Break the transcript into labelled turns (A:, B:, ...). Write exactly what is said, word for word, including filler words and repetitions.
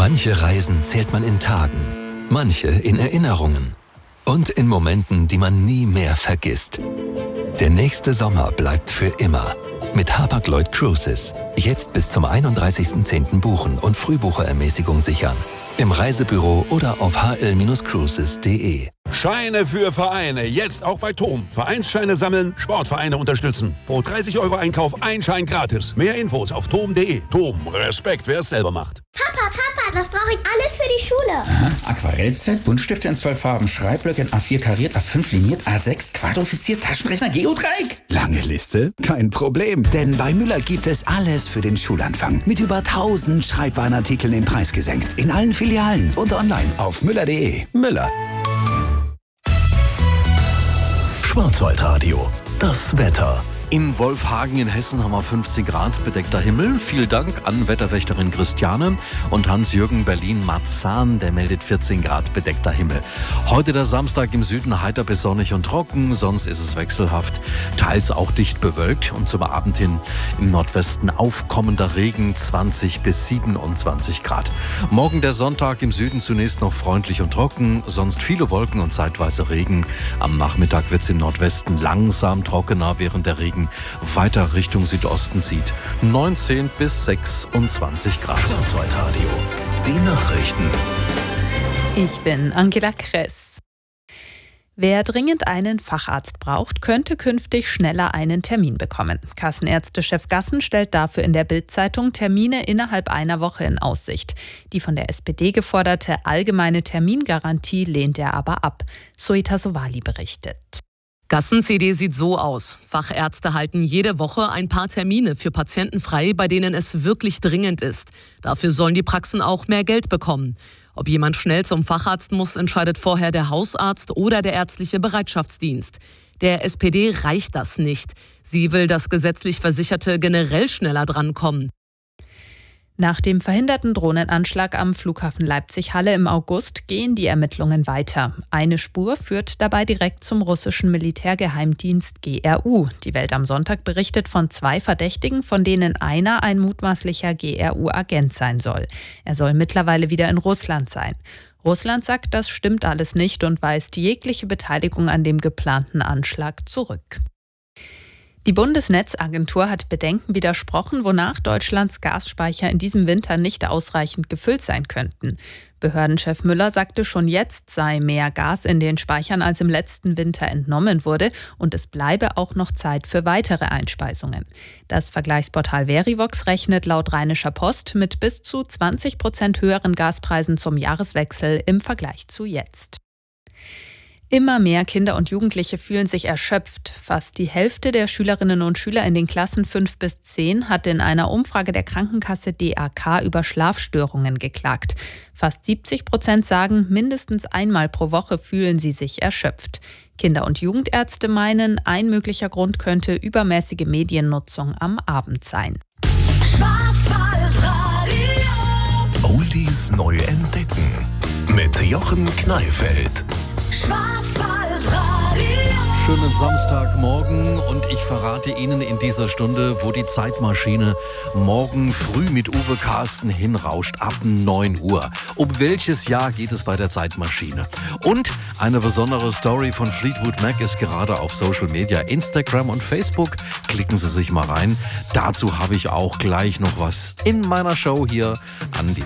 A: Manche Reisen zählt man in Tagen, manche in Erinnerungen und in Momenten, die man nie mehr vergisst. Der nächste Sommer bleibt für immer. Mit Hapag-Lloyd Cruises. Jetzt bis zum einunddreißigsten zehnten buchen und Frühbucherermäßigung sichern. Im Reisebüro oder auf h l Cruises punkt d e.
B: Scheine für Vereine, jetzt auch bei Tom. Vereinsscheine sammeln, Sportvereine unterstützen. Pro dreißig Euro Einkauf ein Schein gratis. Mehr Infos auf tom punkt d e. Tom, Respekt, wer es selber macht.
C: Papa, Papa, was brauche ich alles für die Schule?
D: Aha, Aquarellset, Buntstifte in zwölf Farben, Schreibblöcke in A vier kariert, A fünf liniert, A sechs quadrifiziert, Taschenrechner, Geodreieck.
E: Lange Liste? Kein Problem, denn bei Müller gibt es alles für den Schulanfang. Mit über tausend Schreibwarenartikeln im Preis gesenkt. In allen Filialen und online auf müller punkt d e. Müller.
F: Schwarzwaldradio, das Wetter. In Wolfhagen in Hessen haben wir fünfzehn Grad, bedeckter Himmel. Vielen Dank an Wetterwächterin Christiane und Hans-Jürgen Berlin-Marzahn, der meldet vierzehn Grad, bedeckter Himmel. Heute der Samstag im Süden heiter bis sonnig und trocken, sonst ist es wechselhaft, teils auch dicht bewölkt und zum Abend hin im Nordwesten aufkommender Regen, zwanzig bis siebenundzwanzig Grad. Morgen der Sonntag im Süden zunächst noch freundlich und trocken, sonst viele Wolken und zeitweise Regen. Am Nachmittag wird es im Nordwesten langsam trockener, während der Regen weiter Richtung Südosten zieht. neunzehn bis sechsundzwanzig Grad.
G: Schwarzwaldradio, die Nachrichten.
H: Ich bin Angela Kress. Wer dringend einen Facharzt braucht, könnte künftig schneller einen Termin bekommen. Kassenärztechef Gassen stellt dafür in der Bild-Zeitung Termine innerhalb einer Woche in Aussicht. Die von der S P D geforderte allgemeine Termingarantie lehnt er aber ab. Soita Sowali berichtet.
I: Gassen-C D sieht so aus. Fachärzte halten jede Woche ein paar Termine für Patienten frei, bei denen es wirklich dringend ist. Dafür sollen die Praxen auch mehr Geld bekommen. Ob jemand schnell zum Facharzt muss, entscheidet vorher der Hausarzt oder der ärztliche Bereitschaftsdienst. Der S P D reicht das nicht. Sie will, dass gesetzlich Versicherte generell schneller drankommen.
H: Nach dem verhinderten Drohnenanschlag am Flughafen Leipzig-Halle im August gehen die Ermittlungen weiter. Eine Spur führt dabei direkt zum russischen Militärgeheimdienst G R U. Die Welt am Sonntag berichtet von zwei Verdächtigen, von denen einer ein mutmaßlicher G R U-Agent sein soll. Er soll mittlerweile wieder in Russland sein. Russland sagt, das stimmt alles nicht und weist jegliche Beteiligung an dem geplanten Anschlag zurück. Die Bundesnetzagentur hat Bedenken widersprochen, wonach Deutschlands Gasspeicher in diesem Winter nicht ausreichend gefüllt sein könnten. Behördenchef Müller sagte, schon jetzt sei mehr Gas in den Speichern, als im letzten Winter entnommen wurde, und es bleibe auch noch Zeit für weitere Einspeisungen. Das Vergleichsportal Verivox rechnet laut Rheinischer Post mit bis zu zwanzig Prozent höheren Gaspreisen zum Jahreswechsel im Vergleich zu jetzt. Immer mehr Kinder und Jugendliche fühlen sich erschöpft. Fast die Hälfte der Schülerinnen und Schüler in den Klassen fünf bis zehn hat in einer Umfrage der Krankenkasse D A K über Schlafstörungen geklagt. Fast siebzig Prozent sagen, mindestens einmal pro Woche fühlen sie sich erschöpft. Kinder- und Jugendärzte meinen, ein möglicher Grund könnte übermäßige Mediennutzung am Abend sein.
G: Schwarzwaldradio. Oldies neu entdecken. Mit Jochen Kneifeld.
F: Schönen Samstagmorgen und ich verrate Ihnen in dieser Stunde, wo die Zeitmaschine morgen früh mit Uwe Carsten hinrauscht ab neun Uhr. Um welches Jahr geht es bei der Zeitmaschine? Und eine besondere Story von Fleetwood Mac ist gerade auf Social Media, Instagram und Facebook. Klicken Sie sich mal rein. Dazu habe ich auch gleich noch was in meiner Show hier an die